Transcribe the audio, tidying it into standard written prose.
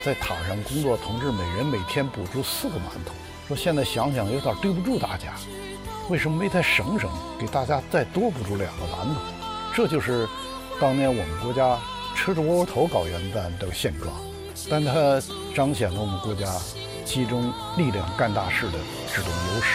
在塔上工作同志每人每天补助4个馒头，说现在想想有点对不住大家，为什么没再省省，给大家再多补助2个馒头？这就是当年我们国家吃着窝窝头搞元旦的现状，但它彰显了我们国家集中力量干大事的这种优势。